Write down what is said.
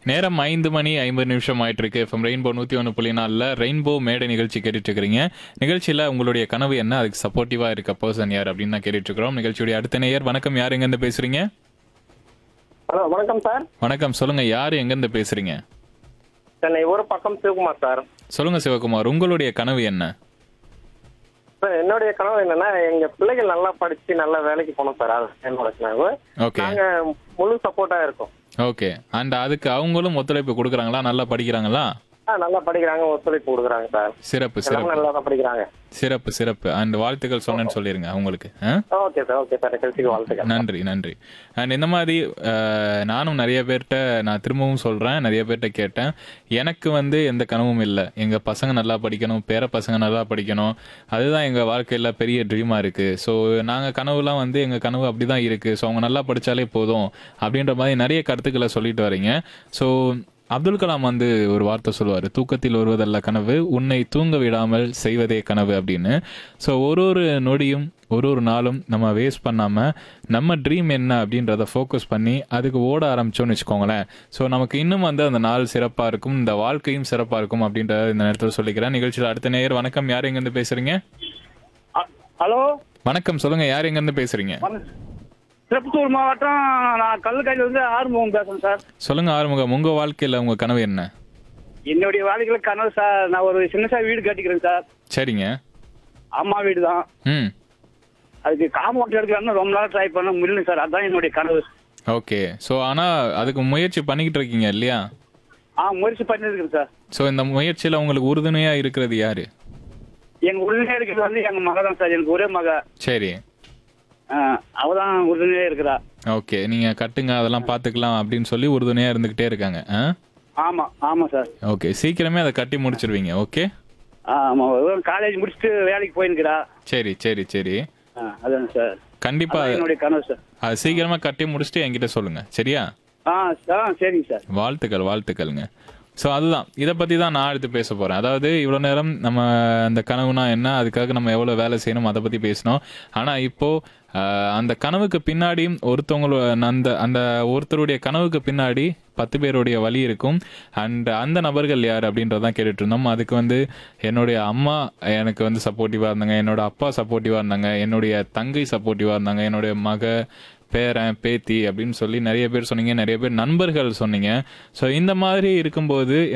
நேரம் 5:50 ஆயிட்டு இருக்கு. எஃப்எம் ரெயின்போ 101.4ல ரெயின்போ மேடை நிகழ்ச்சி கேட்டுட்டு இருக்கிறீங்க. நிகழ்ச்சியில உங்களுடைய கனவு என்ன, அதுக்கு சப்போர்ட்டிவா இருக்க பர்சன் யார் அப்படின்னு தான் கேட்டுட்டு இருக்கிறோம். நிகழ்ச்சியுடைய அடுத்த நேயர், வணக்கம், யார் எங்க இருந்து பேசுறீங்க? ஹலோ, வணக்கம் சார். வணக்கம், சொல்லுங்க, யார் எங்க இருந்து பேசுறீங்க? சென்னை ஒரு பக்கம் சிவகுமார் சார். சொல்லுங்க சிவகுமார், உங்களுடைய கனவு என்ன? சார், என்னுடைய கனவு என்னன்னா, எங்க பிள்ளைகள் நல்லா படிச்சு நல்ல வேலைக்கு போகணும் சார். அது என்னோட கனவு. ஓகே நாங்க முழு சப்போர்ட்டா இருக்கோம். ஓகே. அண்ட் அதுக்கு அவங்களும் ஒத்துழைப்பு கொடுக்குறாங்களா? நல்லா படிக்கிறாங்களா? நல்லா படிக்கிறாங்க, ஒத்துழைப்பு கொடுக்குறாங்க சார். சிறப்பு எல்லாமே சிறப்பு நல்லா தான் படிக்கிறாங்க. சிறப்பு சிறப்பு. அண்ட் வாழ்த்துக்கள் சொன்னேன்னு சொல்லிருங்க அவங்களுக்கு. Okay sir, okay sir. நிகழ்ச்சிக்கு வாழ்த்துக்கள். நன்றி நன்றி. அண்ட் இந்த மாதிரி நானும் நிறைய பேர்கிட்ட நான் திரும்பவும் சொல்கிறேன், நிறைய பேர்கிட்ட கேட்டேன். எனக்கு வந்து எந்த கனவும் இல்லை. எங்கள் பசங்க நல்லா படிக்கணும், பேர பசங்க நல்லா படிக்கணும், அதுதான் எங்கள் வாழ்க்கையில் பெரிய ட்ரீமாக இருக்குது. ஸோ நாங்கள் கனவுலாம் வந்து எங்கள் கனவு அப்படி தான் இருக்குது. ஸோ அவங்க நல்லா படித்தாலே போதும் அப்படின்ற மாதிரி நிறைய கருத்துக்களை சொல்லிட்டு வரீங்க. ஸோ அப்துல் கலாம் வந்து ஒரு வார்த்தை சொல்லுவார், தூக்கத்தில் வருவதல்ல கனவு, உன்னை தூங்க விடாமல் செய்வதே கனவு அப்படின்னு. ஸோ ஒரு நொடியும் ஒரு நாளும் நம்ம வேஸ்ட் பண்ணாமல் நம்ம ட்ரீம் என்ன அப்படின்றத ஃபோக்கஸ் பண்ணி அதுக்கு ஓட ஆரம்பிச்சோன்னு வச்சுக்கோங்களேன். ஸோ நமக்கு இன்னும் வந்து அந்த நாள் சிறப்பாக இருக்கும், இந்த வாழ்க்கையும் சிறப்பாக இருக்கும் அப்படின்றத இந்த நேரத்தில் சொல்லிக்கிறேன். நிகழ்ச்சியில் அடுத்த நேயர், வணக்கம், யார் எங்கேருந்து பேசுகிறீங்க? ஹலோ, வணக்கம், சொல்லுங்கள், யார் எங்கேருந்து பேசுகிறீங்க? திருப்பத்தூர் மாவட்டம். நான் கல்லுக்காயில இருந்து ஆறுமுகம் பேசுறேன் சார். சொல்லுங்கள் ஆறுமுகம், உங்கள் வாழ்க்கையில் உங்கள் கனவு என்ன? என்னுடைய வாழ்க்கையில கனவு சார், நான் ஒரு சின்னசா வீடு கட்டிக்கிறேன் சார். சரிங்க. அம்மா வீடு தான். ம். அதுக்கு காம்பவுண்ட் எடுக்கலாம்னு ரொம்ப நாள் ட்ரை பண்ண முடியல சார். அதான் என்னுடைய கனவு. ஓகே. ஸோ ஆனால் அதுக்கு முயற்சி பண்ணிக்கிட்டு இருக்கீங்க இல்லையா? முயற்சி பண்ணிருக்கேன் சார். ஸோ இந்த முயற்சியில் உங்களுக்கு உறுதுணையாக இருக்கிறது யாரு? எங்க உடனே இருக்கிறது வந்து எங்க மக தான் சார். எனக்கு ஒரே மக. சரி. அவதான் உறுதுணையா இருக்கிறா. ஓகே, நீங்கள் கட்டுங்க, அதெல்லாம் பார்த்துக்கலாம் அப்படின்னு சொல்லி உறுதுணையாக இருந்துக்கிட்டே இருக்காங்க. ஆமா ஆமா சார். ஓகே, சீக்கிரமே அதை கட்டி முடிச்சிருவீங்க. ஓகே. ஆமா, காலேஜ் முடிச்சுட்டு வேலைக்கு போயிருக்கிறா. சரி சரி சரி. அதான் சார். கண்டிப்பா என்னுடைய கனவு சார். அது சீக்கிரமா கட்டி முடிச்சுட்டு என்கிட்ட சொல்லுங்க, சரியா? சரிங்க சார். வாழ்த்துக்கள் வாழ்த்துக்கள்ங்க. ஸோ அதுதான், இதை பற்றி தான் நான் எடுத்து பேச போகிறேன். அதாவது இவ்வளோ நேரம் நம்ம அந்த கனவுனா என்ன, அதுக்காக நம்ம எவ்வளோ வேலை செய்யணும், அதை பற்றி பேசினோம். ஆனால் இப்போது அந்த கனவுக்கு பின்னாடியும் அந்த அந்த ஒருத்தருடைய கனவுக்கு பின்னாடி 10 பேருடைய வழி இருக்கும். அண்ட் அந்த நபர்கள் யார் அப்படின்றதான் கேட்டுட்டு இருந்தோம். அதுக்கு வந்து என்னுடைய அம்மா எனக்கு வந்து சப்போர்ட்டிவாக இருந்தாங்க, என்னோட அப்பா சப்போர்ட்டிவாக இருந்தாங்க, என்னுடைய தங்கை சப்போர்ட்டிவாக இருந்தாங்க, என்னுடைய மக, பேரன், பேத்தி அப்படின்னு சொல்லி நிறைய பேர் சொன்னீங்க, நிறைய பேர் நண்பர்கள் சொன்னீங்க. ஸோ இந்த மாதிரி இருக்கும்போது